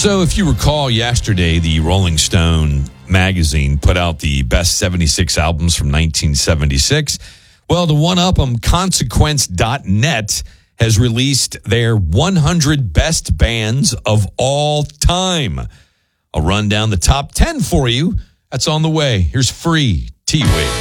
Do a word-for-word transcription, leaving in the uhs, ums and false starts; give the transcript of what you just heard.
So if you recall, yesterday, the Rolling Stone magazine put out the best seventy-six albums from nineteen seventy-six. Well, to one-up them, consequence dot net has released their one hundred best bands of all time. I'll run down the top ten for you. That's on the way. Here's Free T-Wave.